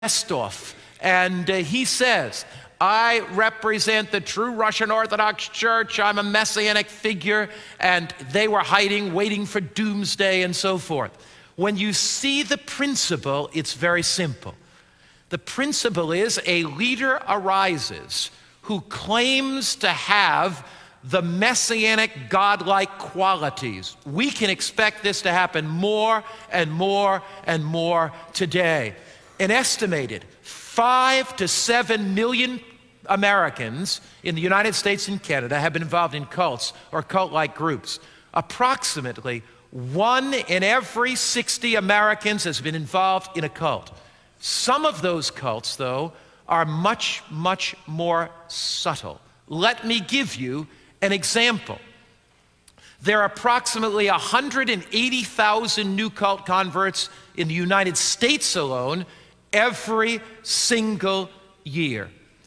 Bestov, and he says, I represent the true Russian Orthodox Church. I'm a messianic figure, and they were hiding, waiting for doomsday and so forth. When you see the principle, it's very simple. The principle is a leader arises who claims to have the messianic godlike qualities. We can expect this to happen more and more and more today. An estimated 5 to 7 million Americans in the United States and Canada have been involved in cults or cult-like groups. Approximately 1 in every 60 Americans has been involved in a cult. Some of those cults, though, are much, much more subtle. Let me give you an example. There are approximately 180,000 new cult converts in the United States alone every single year.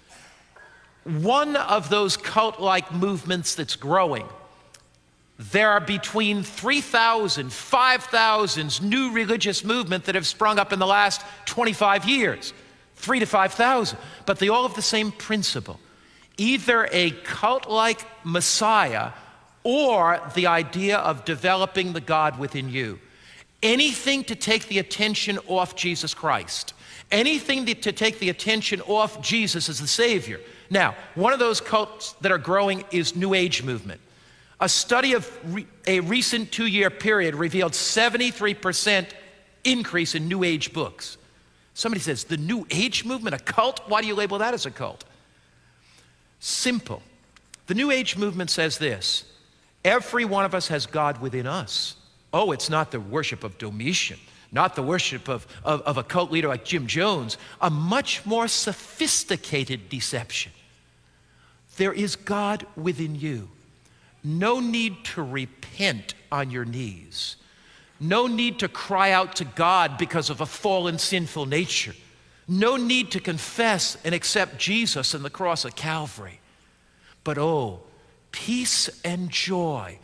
One of those cult-like movements that's growing, there are between 3,000, 5,000 new religious movements that have sprung up in the last 25 years, 3 to 5,000, but they all have the same principle. Either a cult-like Messiah or the idea of developing the God within you. Anything to take the attention off Jesus Christ. Anything to take the attention off Jesus as the Savior. Now, one of those cults that are growing is New Age movement. A study of a recent 2-year period revealed 73% increase in New Age books. Somebody says, the New Age movement, a cult? Why do you label that as a cult? Simple. The New Age movement says this: every one of us has God within us. Oh, it's not the worship of Domitian, not the worship of a cult leader like Jim Jones, a much more sophisticated deception. There is God within you. No need to repent on your knees. No need to cry out to God because of a fallen, sinful nature. No need to confess and accept Jesus and the cross of Calvary. But oh, peace and joy,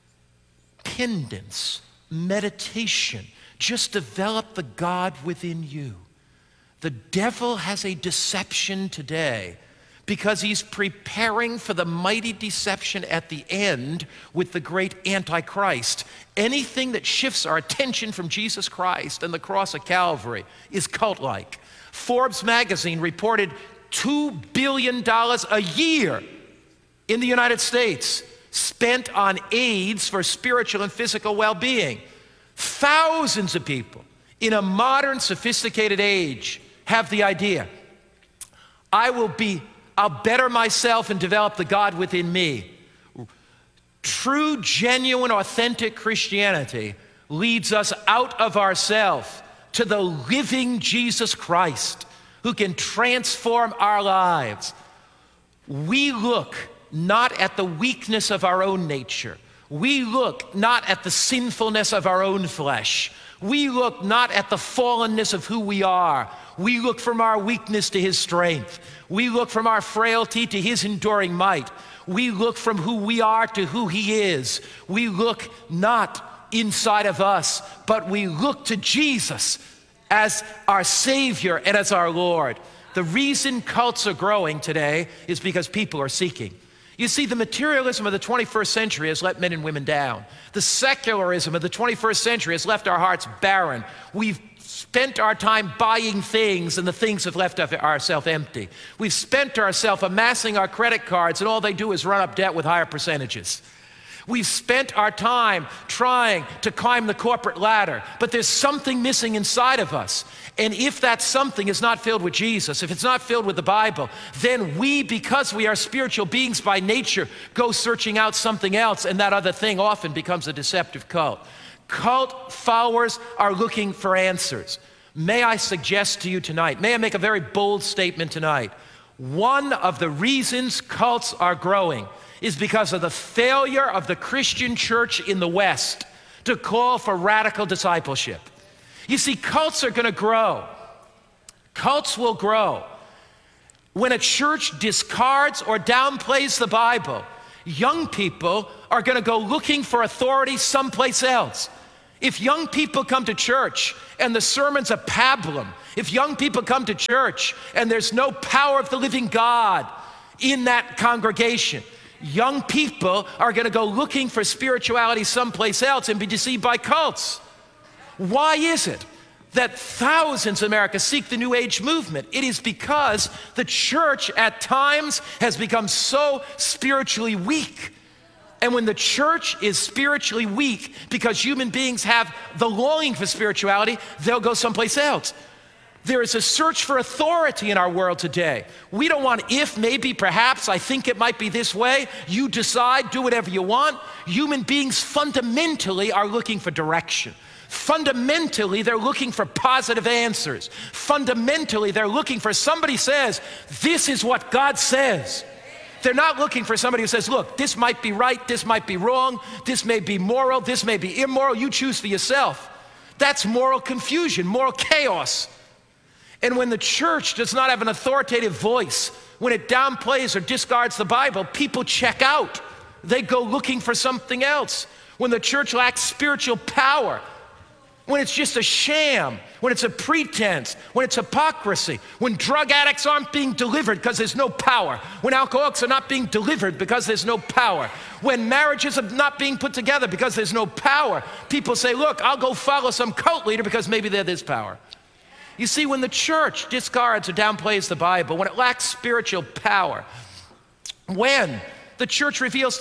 pendance, meditation, just develop the God within you. The devil has a deception today because he's preparing for the mighty deception at the end with the great Antichrist. Anything that shifts our attention from Jesus Christ and the cross of Calvary is cult-like. Forbes magazine reported $2 billion a year in the United States spent on AIDS for spiritual and physical well-being. Thousands of people in a modern, sophisticated age have the idea, I'll better myself and develop the God within me. True, genuine, authentic Christianity leads us out of ourselves to the living Jesus Christ who can transform our lives. We look not at the weakness of our own nature. We look not at the sinfulness of our own flesh. We look not at the fallenness of who we are. We look from our weakness to his strength. We look from our frailty to his enduring might. We look from who we are to who he is. We look not inside of us, but we look to Jesus as our Savior and as our Lord. The reason cults are growing today is because people are seeking. You see, the materialism of the 21st century has let men and women down. The secularism of the 21st century has left our hearts barren. We've spent our time buying things, and the things have left ourselves empty. We've spent ourselves amassing our credit cards, and all they do is run up debt with higher percentages. We've spent our time trying to climb the corporate ladder, but there's something missing inside of us. And if that something is not filled with Jesus, if it's not filled with the Bible, then we, because we are spiritual beings by nature, go searching out something else, and that other thing often becomes a deceptive cult. Cult followers are looking for answers. May I suggest to you tonight, may I make a very bold statement tonight? One of the reasons cults are growing is because of the failure of the Christian church in the West to call for radical discipleship. You see, cults are going to grow. Cults will grow. When a church discards or downplays the Bible, young people are going to go looking for authority someplace else. If young people come to church and the sermon's a pablum, if young people come to church and there's no power of the living God in that congregation, young people are going to go looking for spirituality someplace else and be deceived by cults. Why is it that thousands in America seek the New Age movement? It is because the church at times has become so spiritually weak. And when the church is spiritually weak because human beings have the longing for spirituality, they'll go someplace else. There is a search for authority in our world today. We don't want if, maybe, perhaps, I think it might be this way. You decide, do whatever you want. Human beings fundamentally are looking for direction. Fundamentally, they're looking for positive answers. Fundamentally, they're looking for somebody says, this is what God says. They're not looking for somebody who says, look, this might be right, this might be wrong, this may be moral, this may be immoral, you choose for yourself. That's moral confusion, moral chaos. And when the church does not have an authoritative voice, when it downplays or discards the Bible, people check out. They go looking for something else. When the church lacks spiritual power, when it's just a sham, when it's a pretense, when it's hypocrisy, when drug addicts aren't being delivered because there's no power, when alcoholics are not being delivered because there's no power, when marriages are not being put together because there's no power, people say, look, I'll go follow some cult leader because maybe there's power. You see, when the church discards or downplays the Bible, when it lacks spiritual power, when the church reveals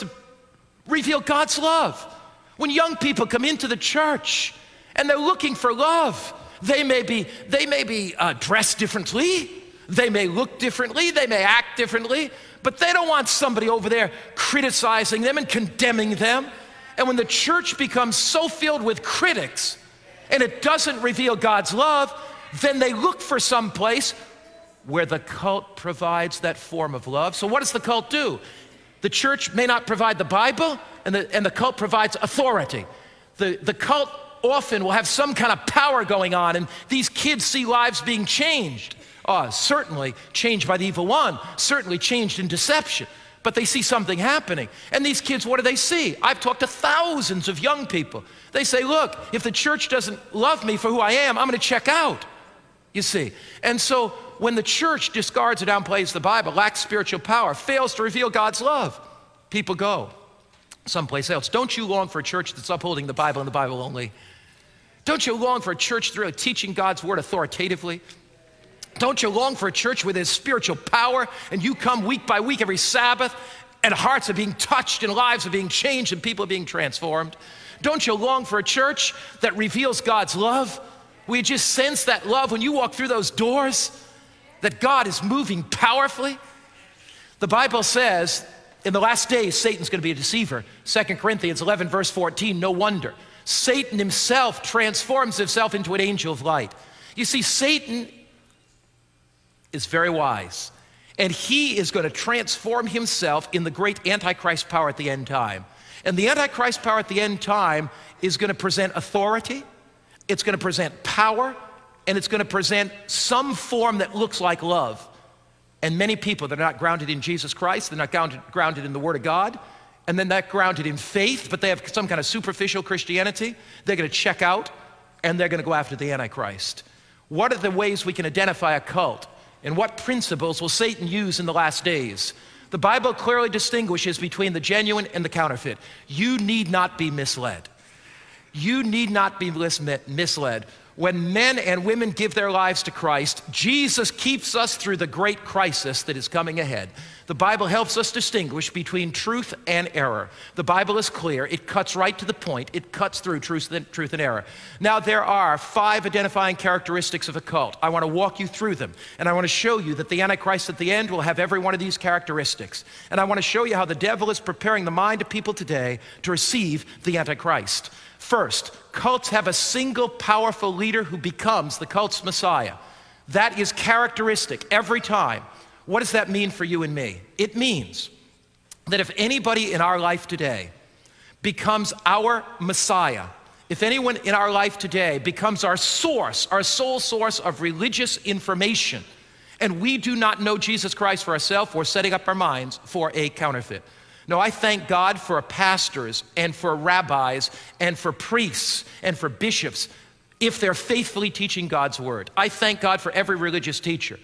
God's love, when young people come into the church and they're looking for love, they may be dressed differently, they may look differently, they may act differently, but they don't want somebody over there criticizing them and condemning them. And when the church becomes so filled with critics and it doesn't reveal God's love, then they look for some place where the cult provides that form of love. So what does the cult do? The church may not provide the Bible, and the cult provides authority. The cult often will have some kind of power going on, and these kids see lives being changed. Certainly changed by the evil one, certainly changed in deception, but they see something happening. And these kids, what do they see? I've talked to thousands of young people. They say, look, if the church doesn't love me for who I am, I'm going to check out, you see. And so when the church discards or downplays the Bible, lacks spiritual power, fails to reveal God's love, people go someplace else. Don't you long for a church that's upholding the Bible and the Bible only? Don't you long for a church that's really teaching God's word authoritatively? Don't you long for a church where there's spiritual power and you come week by week every Sabbath and hearts are being touched and lives are being changed and people are being transformed? Don't you long for a church that reveals God's love? We just sense that love when you walk through those doors, that God is moving powerfully. The Bible says in the last days, Satan's going to be a deceiver. 2 Corinthians 11, verse 14, no wonder. Satan himself transforms himself into an angel of light. You see, Satan is very wise, and he is going to transform himself in the great Antichrist power at the end time. And the Antichrist power at the end time is going to present authority, it's going to present power, and it's going to present some form that looks like love. And many people that are not grounded in Jesus Christ, they're not grounded in the Word of God, and then not grounded in faith, but they have some kind of superficial Christianity, they're going to check out, and they're going to go after the Antichrist. What are the ways we can identify a cult? And what principles will Satan use in the last days? The Bible clearly distinguishes between the genuine and the counterfeit. You need not be misled. You need not be misled. When men and women give their lives to Christ, Jesus keeps us through the great crisis that is coming ahead. The Bible helps us distinguish between truth and error. The Bible is clear. It cuts right to the point. It cuts through truth and error. Now, there are 5 identifying characteristics of a cult. I want to walk you through them, and I want to show you that the Antichrist at the end will have every one of these characteristics. And I want to show you how the devil is preparing the mind of people today to receive the Antichrist. First, cults have a single powerful leader who becomes the cult's Messiah. That is characteristic every time. What does that mean for you and me? It means that if anybody in our life today becomes our Messiah, if anyone in our life today becomes our source, our sole source of religious information, and we do not know Jesus Christ for ourselves, we're setting up our minds for a counterfeit. No, I thank God for pastors and for rabbis and for priests and for bishops if they're faithfully teaching God's word. I thank God for every religious teacher.